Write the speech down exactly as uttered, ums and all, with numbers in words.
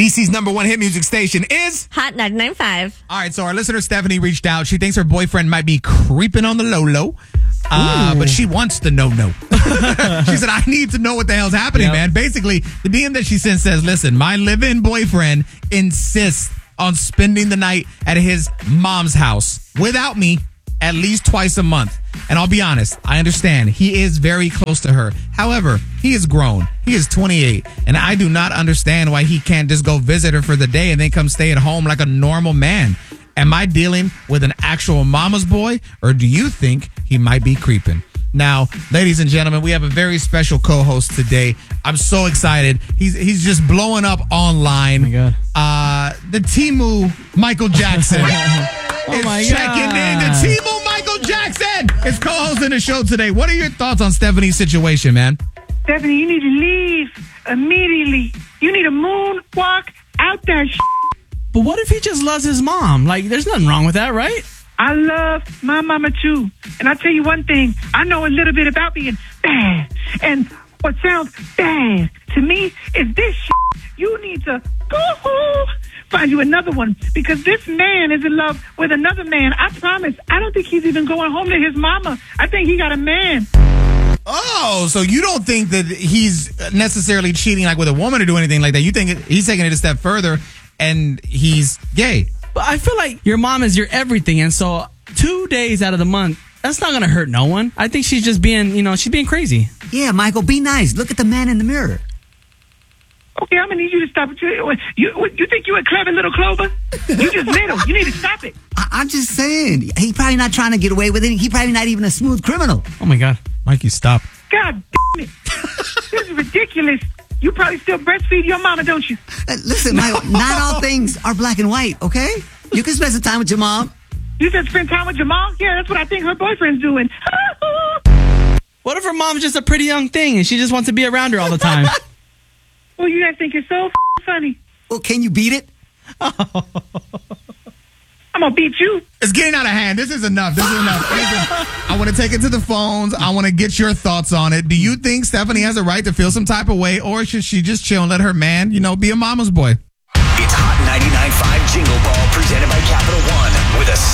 D C's number one hit music station is Hot ninety-nine point five. All right, so our listener Stephanie reached out. She thinks her boyfriend might be creeping on the low-low, uh, but she wants the no-no. She said, I need to know what the hell's happening, yep. man. Basically, the D M that she sent says, listen, my live-in boyfriend insists on spending the night at his mom's house without me at least twice a month. And I'll be honest, I understand. He is very close to her. However, he is grown. He is twenty-eight. And I do not understand why he can't just go visit her for the day and then come stay at home like a normal man. Am I dealing with an actual mama's boy, or do you think he might be creeping? Now, ladies and gentlemen, we have a very special co-host today. I'm so excited. He's he's just blowing up online. Oh my God. Uh, the Timu Michael Jackson oh is my checking God. in. The Timu Michael Jackson is co-hosting the show today. What are your thoughts on Stephanie's situation, man? Stephanie, you need to leave immediately. You need to moonwalk out that shit. But what if he just loves his mom? Like, there's nothing wrong with that, right? I love my mama too. And I'll tell you one thing. I know a little bit about being bad. And what sounds bad to me is this shit. You need to go find you another one, because this man is in love with another man. I promise. I don't think he's even going home to his mama. I think he got a man. Oh, so you don't think that he's necessarily cheating like with a woman or do anything like that. You think he's taking it a step further and he's gay. But I feel like your mom is your everything, and so two days out of the month, that's not going to hurt no one. I think she's just being, you know, she's being crazy. Yeah, Michael, be nice. Look at the man in the mirror. Okay, I'm going to need you to stop it. You, you, you think you a clever little Clover? You just little. You need to stop it. I, I'm just saying. He probably not trying to get away with it. He probably not even a smooth criminal. Oh, my God. Mikey, stop. God damn it. This is ridiculous. You probably still breastfeed your mama, don't you? Uh, listen, Michael, not all things are black and white, okay? You can spend some time with your mom. You said spend time with your mom? Yeah, that's what I think her boyfriend's doing. What if her mom's just a pretty young thing and she just wants to be around her all the time? Well, you guys think you're so f- funny. Well, can you beat it? I'm going to beat you. It's getting out of hand. This is enough. This is enough. Listen, I want to take it to the phones. I want to get your thoughts on it. Do you think Stephanie has a right to feel some type of way, or should she just chill and let her man, you know, be a mama's boy?